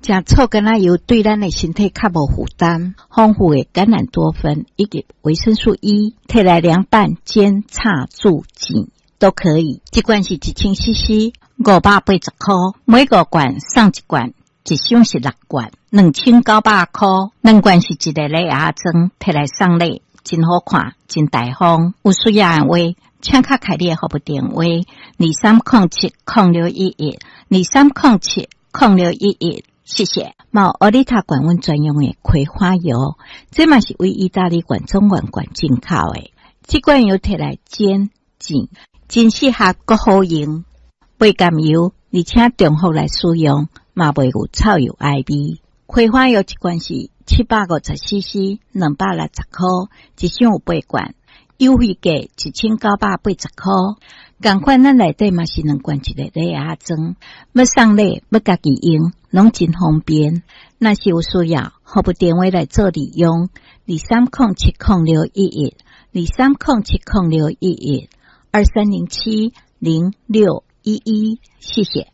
食醋橄榄油对咱的身体较无负担，丰富的橄榄多酚以及维生素 E， 摕来凉拌、煎、炒、煮、煎都可以。一罐是1000cc，580块，每5罐送1罐，一箱是6罐，2900块。2罐是一个礼盒装，摕来送礼，真好看，真大方。有需要的话，请卡开你的服务电话2307-0611，2307-0611，谢谢。毛奥利塔管温专用的葵花油，这嘛是为意大利管中管进口的。这罐油摕来煎、煎，真适合搁好用，袂甘油，而且中好来使用，嘛袂有臭油爱味。葵花油一罐是750cc，260块，一箱有8罐，优惠价1980块。同款咱内底嘛是2罐一个礼盒装，要送礼要家己用，拢真方便。若是有需要，服务电话来做利用，2307-0611，2307-0611，2307-0611，谢谢。